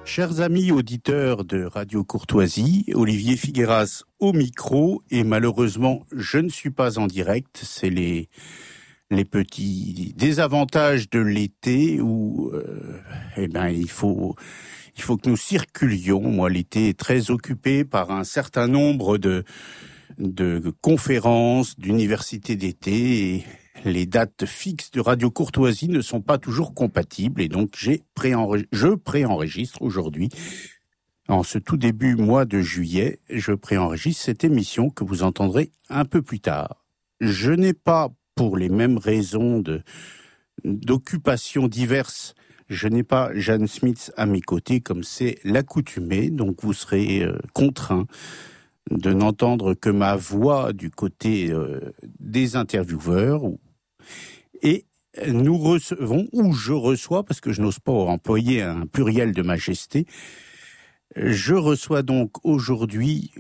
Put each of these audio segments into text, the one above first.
Chers amis auditeurs de Radio Courtoisie, Olivier Figueras au micro et malheureusement je ne suis pas en direct, c'est les petits désavantages de l'été où il faut que nous circulions. Moi l'été est très occupé par un certain nombre de conférences, d'universités d'été et les dates fixes de Radio Courtoisie ne sont pas toujours compatibles et donc je préenregistre aujourd'hui, en ce tout début mois de juillet, je préenregistre cette émission que vous entendrez un peu plus tard. Je n'ai pas, pour les mêmes raisons d'occupations diverses, je n'ai pas Jeanne Smith à mes côtés comme c'est l'accoutumé, donc vous serez contraints de n'entendre que ma voix du côté des intervieweurs. Et nous recevons, ou je reçois, parce que je n'ose pas employer un pluriel de majesté, je reçois donc aujourd'hui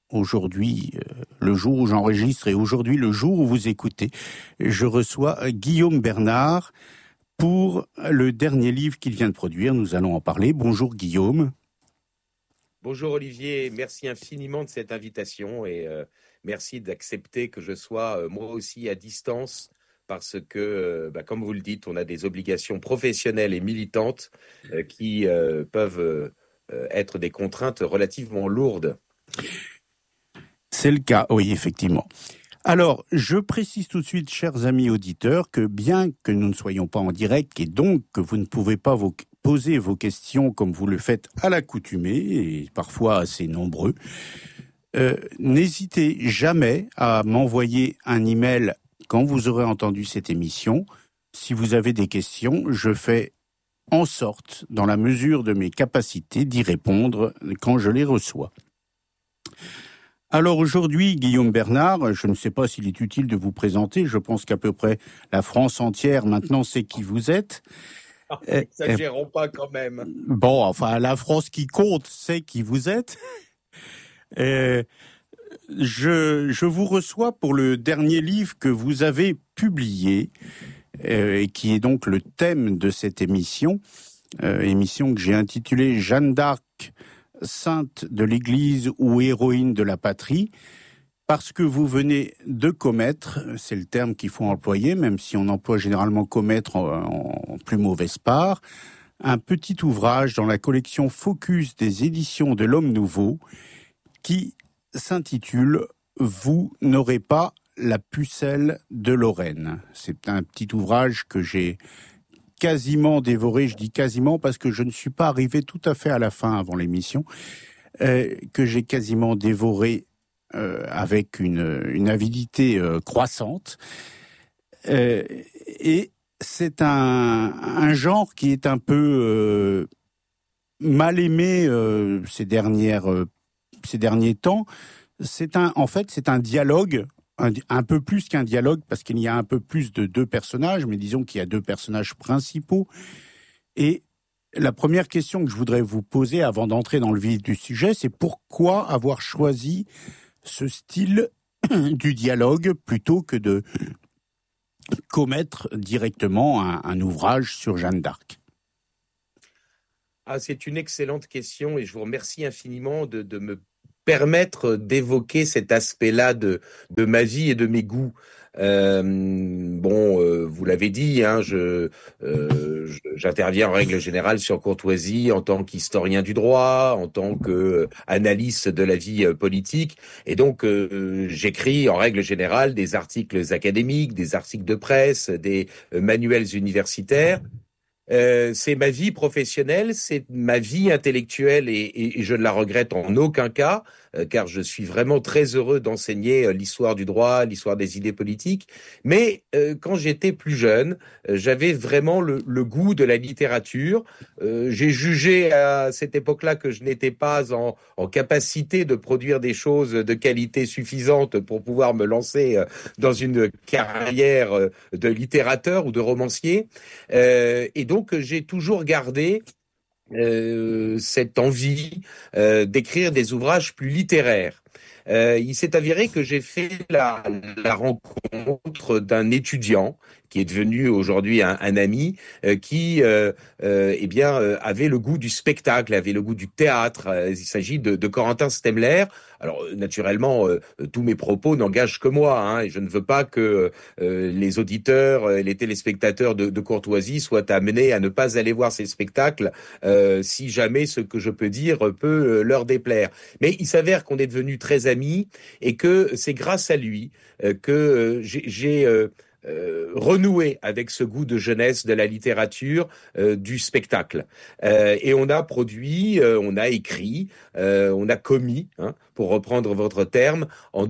le jour où j'enregistre et aujourd'hui le jour où vous écoutez, je reçois Guillaume Bernard pour le dernier livre qu'il vient de produire. Nous allons en parler. Bonjour Guillaume. Bonjour Olivier, merci infiniment de cette invitation et merci d'accepter que je sois moi aussi à distance parce que, comme vous le dites, on a des obligations professionnelles et militantes qui peuvent être des contraintes relativement lourdes. C'est le cas, oui, effectivement. Alors, je précise tout de suite, chers amis auditeurs, que bien que nous ne soyons pas en direct et donc que vous ne pouvez pas poser vos questions comme vous le faites à l'accoutumée, et parfois assez nombreux, n'hésitez jamais à m'envoyer un email quand vous aurez entendu cette émission. Si vous avez des questions, je fais en sorte, dans la mesure de mes capacités, d'y répondre quand je les reçois. Alors aujourd'hui, Guillaume Bernard, je ne sais pas s'il est utile de vous présenter, je pense qu'à peu près la France entière maintenant sait qui vous êtes. N'exagérons pas quand même. Bon, enfin, la France qui compte sait qui vous êtes. Je vous reçois pour le dernier livre que vous avez publié, et qui est donc le thème de cette émission, émission que j'ai intitulée Jeanne d'Arc, sainte de l'Église ou héroïne de la patrie, parce que vous venez de commettre, c'est le terme qu'il faut employer, même si on emploie généralement commettre en plus mauvaise part, un petit ouvrage dans la collection Focus des éditions de l'Homme Nouveau qui s'intitule « Vous n'aurez pas la pucelle de Lorraine ». C'est un petit ouvrage que j'ai quasiment dévoré, je dis quasiment parce que je ne suis pas arrivé tout à fait à la fin avant l'émission, que j'ai quasiment dévoré avec une avidité croissante. Et c'est un genre qui est un peu mal aimé ces derniers temps. C'est un dialogue, un peu plus qu'un dialogue, parce qu'il y a un peu plus de deux personnages, mais disons qu'il y a deux personnages principaux. Et la première question que je voudrais vous poser avant d'entrer dans le vif du sujet, c'est pourquoi avoir choisi ce style du dialogue plutôt que de commettre directement un ouvrage sur Jeanne d'Arc? C'est une excellente question et je vous remercie infiniment de me permettre d'évoquer cet aspect-là de ma vie et de mes goûts. Vous l'avez dit, j'interviens en règle générale sur Courtoisie en tant qu'historien du droit, en tant qu'analyste de la vie politique, et donc j'écris en règle générale des articles académiques, des articles de presse, des manuels universitaires. C'est ma vie professionnelle, c'est ma vie intellectuelle et je ne la regrette en aucun cas, car je suis vraiment très heureux d'enseigner l'histoire du droit, l'histoire des idées politiques. Mais quand j'étais plus jeune, j'avais vraiment le goût de la littérature. J'ai jugé à cette époque-là que je n'étais pas en capacité de produire des choses de qualité suffisante pour pouvoir me lancer dans une carrière de littérateur ou de romancier. Et donc, j'ai toujours gardé cette envie d'écrire des ouvrages plus littéraires. il s'est avéré que j'ai fait la rencontre d'un étudiant qui est devenu aujourd'hui un ami, qui avait le goût du spectacle, avait le goût du théâtre. Il s'agit de Corentin Stemler. Alors naturellement, tous mes propos n'engagent que moi, hein, et je ne veux pas que les auditeurs, les téléspectateurs de Courtoisie soient amenés à ne pas aller voir ces spectacles si jamais ce que je peux dire peut leur déplaire. Mais il s'avère qu'on est devenus très amis et que c'est grâce à lui que j'ai renouer avec ce goût de jeunesse de la littérature, du spectacle. Et on a produit, on a écrit, on a commis, hein, pour reprendre votre terme, en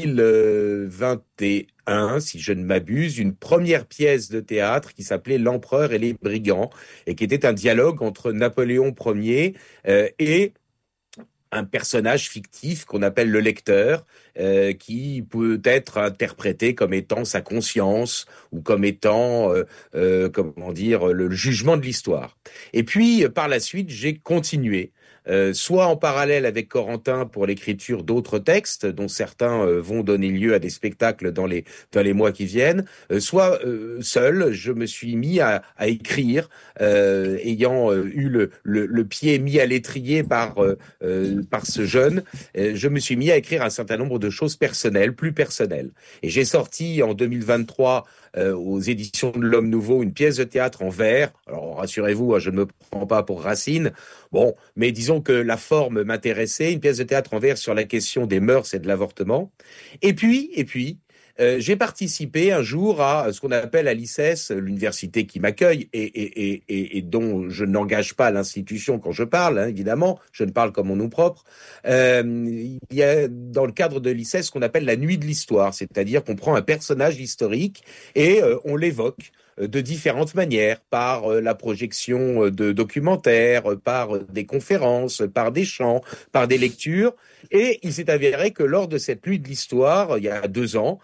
2021, si je ne m'abuse, une première pièce de théâtre qui s'appelait L'Empereur et les brigands, et qui était un dialogue entre Napoléon Ier et un personnage fictif qu'on appelle le lecteur, qui peut être interprété comme étant sa conscience ou comme étant, comment dire, le jugement de l'histoire. Et puis, par la suite, j'ai continué. Soit en parallèle avec Corentin pour l'écriture d'autres textes, dont certains vont donner lieu à des spectacles dans les mois qui viennent, soit seul, je me suis mis à écrire, ayant eu le pied mis à l'étrier par ce jeune, je me suis mis à écrire un certain nombre de choses personnelles, plus personnelles. Et j'ai sorti en 2023 aux éditions de l'Homme Nouveau une pièce de théâtre en vers. Alors rassurez-vous, je ne me prends pas pour Racine. Bon, mais disons que la forme m'intéressait, une pièce de théâtre en vers sur la question des mœurs et de l'avortement. Et puis, j'ai participé un jour à ce qu'on appelle à l'ICES, l'université qui m'accueille et dont je n'engage pas l'institution quand je parle, hein, évidemment, je ne parle comme mon nom propre. Il y a dans le cadre de l'ICES ce qu'on appelle la nuit de l'histoire, c'est-à-dire qu'on prend un personnage historique et on l'évoque de différentes manières, par la projection de documentaires, par des conférences, par des chants, par des lectures. Et il s'est avéré que lors de cette nuit de l'histoire, il y a 2 ans,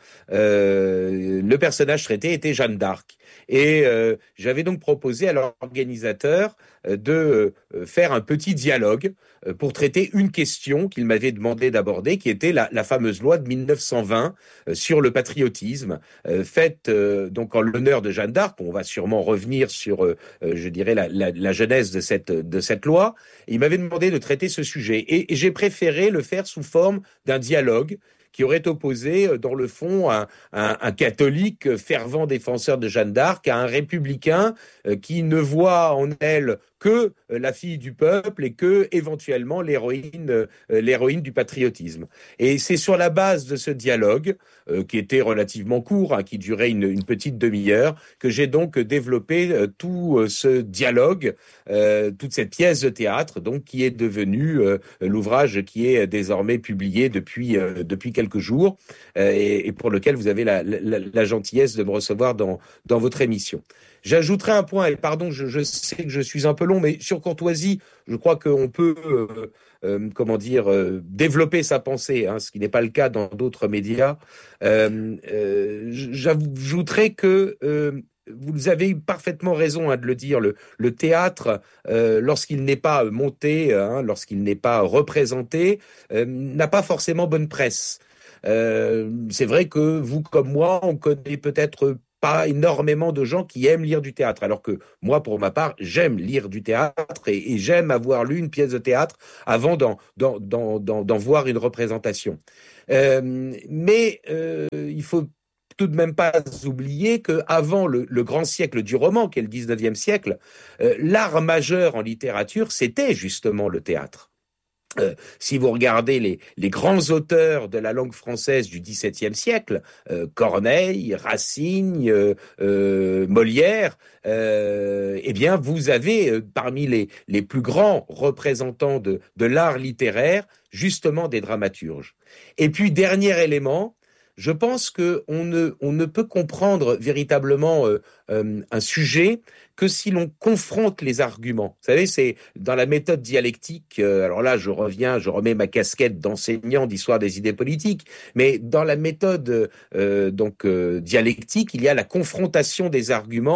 le personnage traité était Jeanne d'Arc. Et j'avais donc proposé à l'organisateur de faire un petit dialogue pour traiter une question qu'il m'avait demandé d'aborder, qui était la fameuse loi de 1920 sur le patriotisme, faite donc en l'honneur de Jeanne d'Arc. On va sûrement revenir sur, je dirais, la genèse de cette loi. Et il m'avait demandé de traiter ce sujet. Et j'ai préféré le faire sous forme d'un dialogue qui aurait opposé, dans le fond, un catholique fervent défenseur de Jeanne d'Arc à un républicain qui ne voit en elle que la fille du peuple et que, éventuellement, l'héroïne du patriotisme. Et c'est sur la base de ce dialogue, qui était relativement court, hein, qui durait une petite demi-heure, que j'ai donc développé tout ce dialogue, toute cette pièce de théâtre, donc, qui est devenue l'ouvrage qui est désormais publié depuis quelques jours, et pour lequel vous avez la gentillesse de me recevoir dans votre émission. J'ajouterai un point, et pardon, je sais que je suis un peu long, mais sur Courtoisie, je crois qu'on peut, développer sa pensée, hein, ce qui n'est pas le cas dans d'autres médias. J'ajouterai que vous avez eu parfaitement raison, hein, de le dire, le théâtre, lorsqu'il n'est pas monté, hein, lorsqu'il n'est pas représenté, n'a pas forcément bonne presse. C'est vrai que vous comme moi, on connaît peut-être pas énormément de gens qui aiment lire du théâtre, alors que moi, pour ma part, j'aime lire du théâtre et j'aime avoir lu une pièce de théâtre avant d'en voir une représentation. Mais il faut tout de même pas oublier qu'avant le grand siècle du roman, qui est le 19e siècle, l'art majeur en littérature, c'était justement le théâtre. Si vous regardez les grands auteurs de la langue française du XVIIe siècle, Corneille, Racine, Molière, eh bien vous avez parmi les plus grands représentants de l'art littéraire justement des dramaturges. Et puis dernier élément, je pense que on ne peut comprendre véritablement un sujet que si l'on confronte les arguments. Vous savez, c'est dans la méthode dialectique, alors là je remets ma casquette d'enseignant d'histoire des idées politiques, mais dans la méthode dialectique, il y a la confrontation des arguments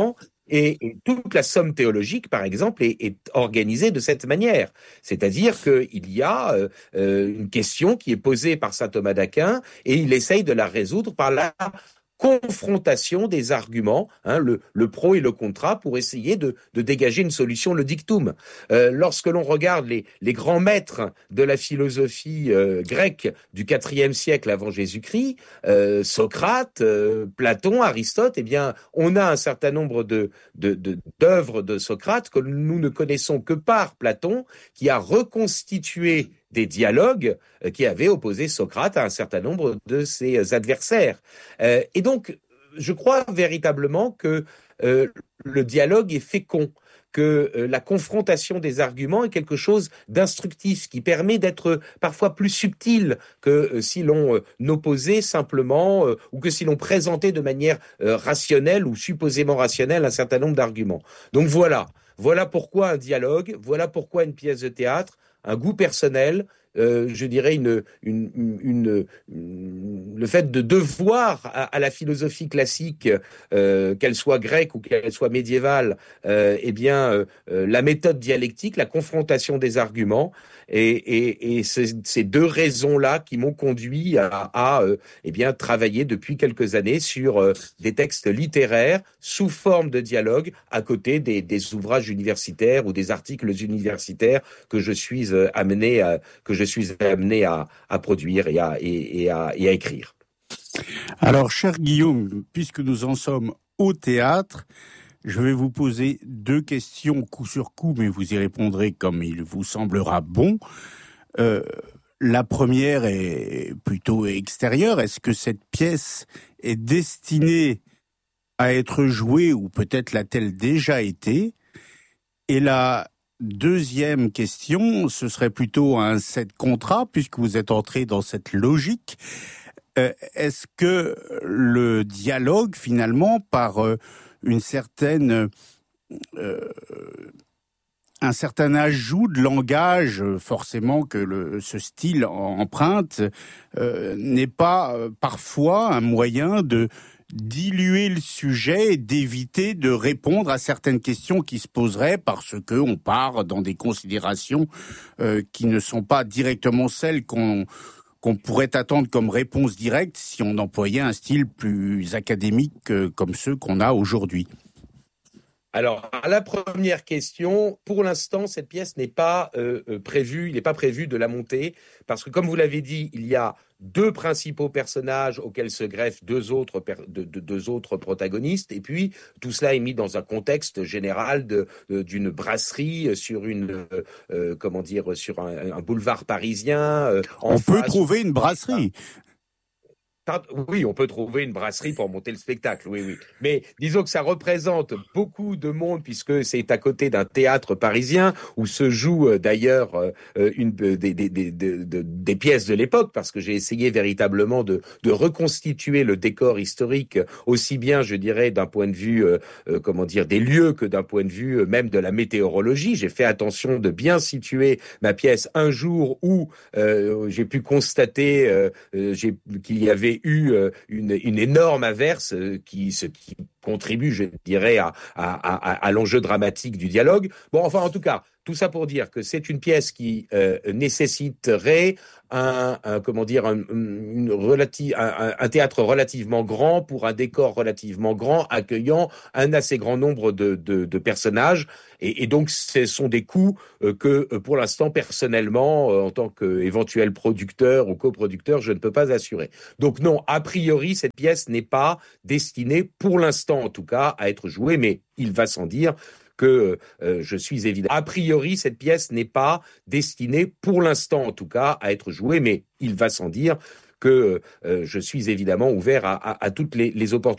Et toute la somme théologique, par exemple, est organisée de cette manière. C'est-à-dire qu'il y a une question qui est posée par saint Thomas d'Aquin et il essaye de la résoudre par la confrontation des arguments, le pro et le contra, pour essayer de dégager une solution, le dictum. Lorsque l'on regarde les grands maîtres de la philosophie grecque du IVe siècle avant Jésus-Christ, Socrate, Platon, Aristote, eh bien, on a un certain nombre d'œuvres de Socrate que nous ne connaissons que par Platon, qui a reconstitué des dialogues qui avaient opposé Socrate à un certain nombre de ses adversaires. Et donc, je crois véritablement que le dialogue est fécond, que la confrontation des arguments est quelque chose d'instructif, qui permet d'être parfois plus subtil que si l'on opposait simplement ou que si l'on présentait de manière rationnelle ou supposément rationnelle un certain nombre d'arguments. Donc voilà pourquoi un dialogue, voilà pourquoi une pièce de théâtre, un goût personnel, je dirais le fait de devoir à la philosophie classique, qu'elle soit grecque ou qu'elle soit médiévale, la méthode dialectique, la confrontation des arguments, et ces deux raisons-là qui m'ont conduit à travailler depuis quelques années sur des textes littéraires sous forme de dialogue à côté des ouvrages universitaires ou des articles universitaires que je suis amené à produire et à écrire. Alors, cher Guillaume, puisque nous en sommes au théâtre, je vais vous poser deux questions coup sur coup, mais vous y répondrez comme il vous semblera bon. La première est plutôt extérieure. Est-ce que cette pièce est destinée à être jouée, ou peut-être l'a-t-elle déjà été? Et la deuxième question, ce serait plutôt un set contrat, puisque vous êtes entré dans cette logique. Est-ce que le dialogue, finalement, par un certain ajout de langage, forcément que ce style emprunte, n'est pas parfois un moyen de diluer le sujet et d'éviter de répondre à certaines questions qui se poseraient parce que on part dans des considérations qui ne sont pas directement celles qu'on pourrait attendre comme réponse directe si on employait un style plus académique comme ceux qu'on a aujourd'hui. Alors, à la première question, pour l'instant, cette pièce n'est pas prévue, il n'est pas prévu de la monter, parce que comme vous l'avez dit, il y a deux principaux personnages auxquels se greffent deux autres protagonistes, et puis tout cela est mis dans un contexte général d'une brasserie sur sur un boulevard parisien. On peut trouver une brasserie. Oui, on peut trouver une brasserie pour monter le spectacle, oui. Mais disons que ça représente beaucoup de monde puisque c'est à côté d'un théâtre parisien où se jouent d'ailleurs des pièces de l'époque, parce que j'ai essayé véritablement de reconstituer le décor historique aussi bien, je dirais, d'un point de vue des lieux que d'un point de vue même de la météorologie. J'ai fait attention de bien situer ma pièce un jour où j'ai pu constater qu'il y avait eu une énorme averse qui contribue, je dirais, à l'enjeu dramatique du dialogue. Bon, enfin, en tout cas, tout ça pour dire que c'est une pièce qui nécessiterait un théâtre relativement grand pour un décor relativement grand, accueillant un assez grand nombre de personnages. Et donc, ce sont des coûts que, pour l'instant, personnellement, en tant qu'éventuel producteur ou coproducteur, je ne peux pas assurer. Donc non, a priori, cette pièce n'est pas destinée, pour l'instant en tout cas, à être jouée, mais il va sans dire que je suis évident. A priori, cette pièce n'est pas destinée, pour l'instant en tout cas, à être jouée, mais il va sans dire que je suis évidemment ouvert à toutes les opportunités.